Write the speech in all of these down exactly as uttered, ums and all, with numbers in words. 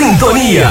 sintonia.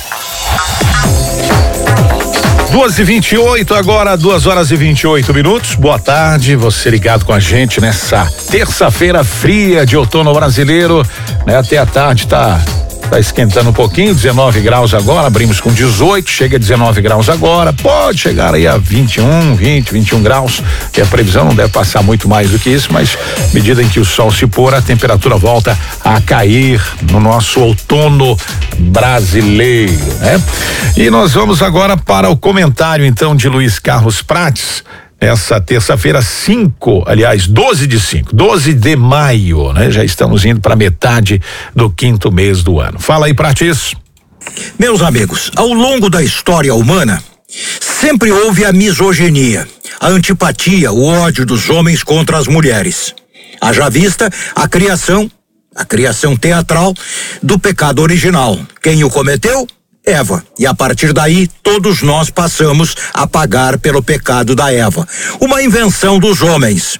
duas e vinte e oito agora, duas horas e vinte e oito minutos. Boa tarde, você ligado com a gente nessa terça-feira fria de outono brasileiro, né? Até a tarde tá Tá esquentando um pouquinho, dezenove graus agora, abrimos com dezoito, chega a dezenove graus agora, pode chegar aí a vinte e um, vinte, vinte e um graus, e a previsão não deve passar muito mais do que isso, mas à medida em que o sol se pôr, a temperatura volta a cair no nosso outono brasileiro, né? E nós vamos agora para o comentário então de Luiz Carlos Prates. Essa terça-feira, cinco, aliás, doze de cinco, doze de maio, né? Já estamos indo para metade do quinto mês do ano. Fala aí, Prates. Meus amigos, ao longo da história humana, sempre houve a misoginia, a antipatia, o ódio dos homens contra as mulheres. Haja vista a criação, a criação teatral do pecado original. Quem o cometeu? Eva. E a partir daí, todos nós passamos a pagar pelo pecado da Eva. Uma invenção dos homens.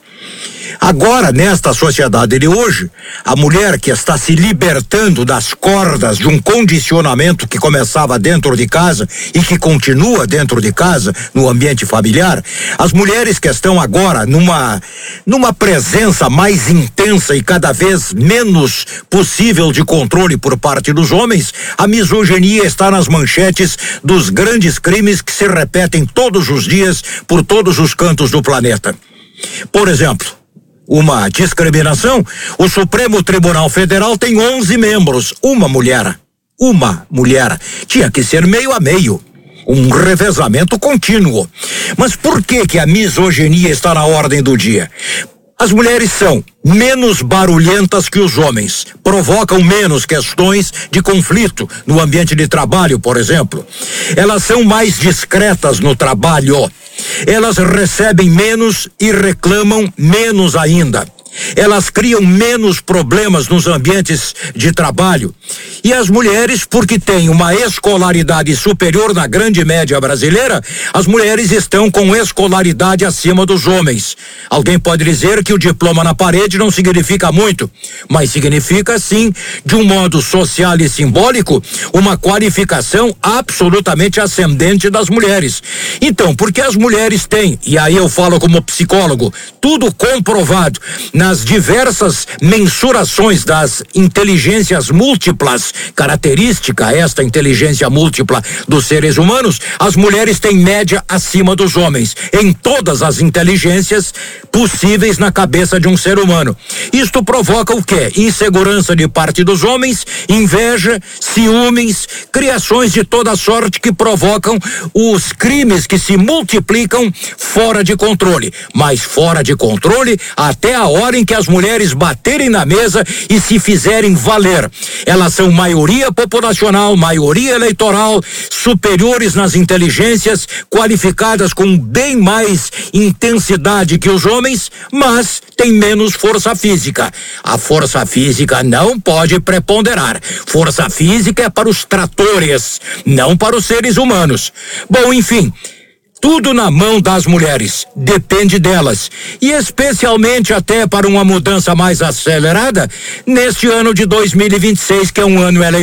Agora, nesta sociedade de hoje, a mulher que está se libertando das cordas de um condicionamento que começava dentro de casa e que continua dentro de casa, no ambiente familiar, as mulheres que estão agora numa, numa presença mais intensa e cada vez menos possível de controle por parte dos homens, a misoginia está nas manchetes dos grandes crimes que se repetem todos os dias por todos os cantos do planeta. Por exemplo, uma discriminação, o Supremo Tribunal Federal tem onze membros, uma mulher, uma mulher, tinha que ser meio a meio, um revezamento contínuo. Mas por que que a misoginia está na ordem do dia? As mulheres são menos barulhentas que os homens, provocam menos questões de conflito no ambiente de trabalho, por exemplo. Elas são mais discretas no trabalho. Elas recebem menos e reclamam menos ainda. Elas criam menos problemas nos ambientes de trabalho. E as mulheres, porque têm uma escolaridade superior na grande média brasileira, as mulheres estão com escolaridade acima dos homens. Alguém pode dizer que o diploma na parede não significa muito, mas significa sim, de um modo social e simbólico, uma qualificação absolutamente ascendente das mulheres. Então, porque as mulheres têm, e aí eu falo como psicólogo, tudo comprovado nas diversas mensurações das inteligências múltiplas, característica esta inteligência múltipla dos seres humanos, as mulheres têm média acima dos homens, em todas as inteligências possíveis na cabeça de um ser humano. Isto provoca o quê? Insegurança de parte dos homens, inveja, ciúmes, criações de toda sorte que provocam os crimes que se multiplicam fora de controle, mas fora de controle até a hora em que as mulheres baterem na mesa e se fizerem valer. Elas são maioria populacional, maioria eleitoral, superiores nas inteligências, qualificadas com bem mais intensidade que os homens, mas têm menos força física. A força física não pode preponderar. Força física é para os tratores, não para os seres humanos. Bom, enfim, tudo na mão das mulheres, depende delas. E especialmente até para uma mudança mais acelerada neste ano de dois mil e vinte e seis, que é um ano eleitoral.